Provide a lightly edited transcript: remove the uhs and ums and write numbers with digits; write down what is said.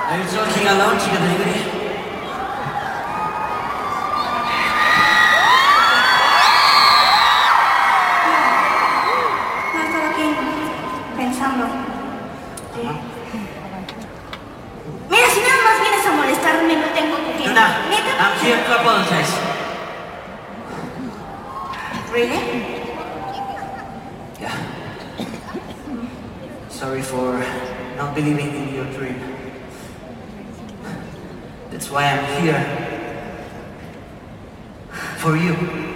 Are you talking alone, Chica? Pensando. Mira, si nada más vienes a molestarme, no tengo tu tiempo. Luna, I'm here to apologize. Really? Yeah. Sorry for not believing in your dream. That's why I'm here. For you.